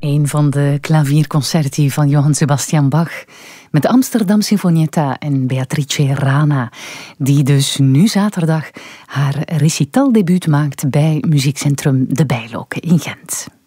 Een van de klavierconcerti van Johann Sebastian Bach met de Amsterdam Sinfonietta en Beatrice Rana, die dus nu zaterdag haar recitaldebuut maakt bij Muziekcentrum De Bijloken in Gent.